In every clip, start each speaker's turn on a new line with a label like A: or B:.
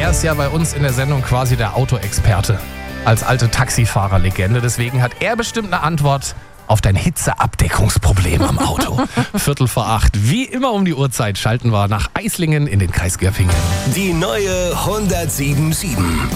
A: Er ist ja bei uns in der Sendung quasi der Autoexperte. Als alte Taxifahrerlegende. Deswegen hat er bestimmt eine Antwort auf dein Hitzeabdeckungsproblem am Auto. 7:45. Wie immer um die Uhrzeit schalten wir nach Eislingen in den Kreis Göppingen.
B: Die neue 107.7.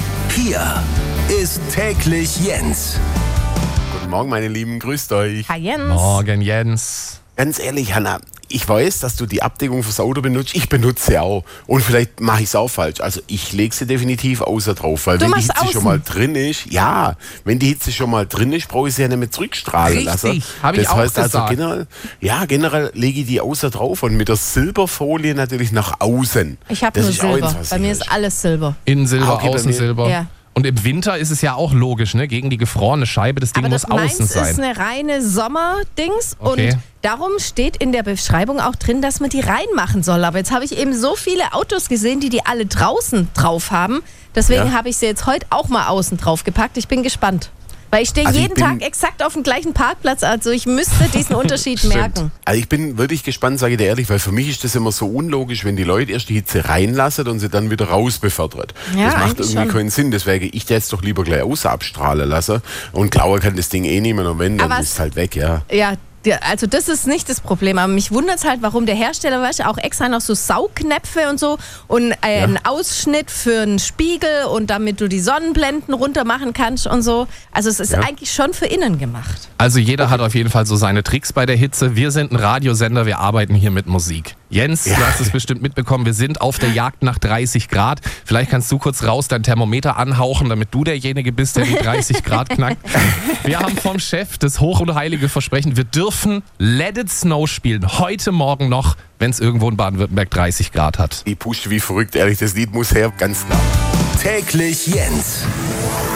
B: Hier ist täglich Jens.
C: Guten Morgen, meine Lieben, grüßt euch.
D: Hi Jens.
A: Morgen, Jens.
C: Ganz ehrlich, Hanna, ich weiß, dass du die Abdeckung fürs Auto benutzt. Ich benutze sie auch. Und vielleicht mache ich es auch falsch. Also ich lege sie definitiv außer drauf. Weil
D: Du
C: wenn die
D: machst
C: Hitze
D: außen.
C: schon mal drin ist, wenn die Hitze schon mal drin ist, brauche ich sie ja nicht mehr zurückstrahlen lassen.
A: Richtig, habe ich
C: das
A: auch
C: heißt
A: gesagt.
C: also generell lege ich die außer drauf und mit der Silberfolie natürlich nach außen.
D: Ich habe
C: Das
D: nur
C: ist auch
D: Silber.
C: eins, was
D: Bei mir
C: ich
D: ist alles Silber.
A: Innen Silber,
C: Okay, bei
A: außen
C: mir-
A: Silber.
D: Ja.
A: Und im Winter ist es ja auch logisch, ne? Gegen die gefrorene Scheibe, das Ding
D: Aber
A: muss
D: das meins
A: außen sein.
D: ist eine reine Sommerdings
A: Okay.
D: und darum steht in der Beschreibung auch drin, dass man die reinmachen soll. Aber jetzt habe ich eben so viele Autos gesehen, die alle draußen drauf haben. Deswegen
C: Ja.
D: habe ich sie jetzt heute auch mal außen drauf gepackt. Ich bin gespannt. Weil ich stehe
C: Also ich
D: jeden
C: bin-
D: Tag exakt auf dem gleichen Parkplatz, also ich müsste diesen Unterschied
C: Stimmt.
D: merken.
C: Also ich bin wirklich gespannt, sage ich dir ehrlich, weil für mich ist das immer so unlogisch, wenn die Leute erst die Hitze reinlassen und sie dann wieder raus befördert.
D: Ja,
C: das macht
D: eigentlich
C: irgendwie
D: schon.
C: keinen Sinn. Deswegen ich jetzt doch lieber gleich außer abstrahlen lassen. Und Klauer kann das Ding eh nicht mehr, und wenn, dann
D: Aber
C: ist es halt weg, ja.
D: Ja, also das ist nicht das Problem. Aber mich wundert es halt, warum der Hersteller, weißt du, auch extra noch so Saugnäpfe und so und einen Ausschnitt für einen Spiegel und damit du die Sonnenblenden runter machen kannst und so. Also es ist
C: Ja.
D: eigentlich schon für innen gemacht.
A: Also jeder hat auf jeden Fall so seine Tricks bei der Hitze. Wir sind ein Radiosender, wir arbeiten hier mit Musik. Jens, du hast es bestimmt mitbekommen, wir sind auf der Jagd nach 30 Grad. Vielleicht kannst du kurz raus dein Thermometer anhauchen, damit du derjenige bist, der die 30 Grad knackt. Wir haben vom Chef das hoch und heilige Versprechen, wir dürfen Let It Snow spielen. Heute Morgen noch, wenn es irgendwo in Baden-Württemberg 30 Grad hat.
C: Ich pushe wie verrückt, ehrlich, das Lied muss her, ganz klar.
B: Täglich Jens.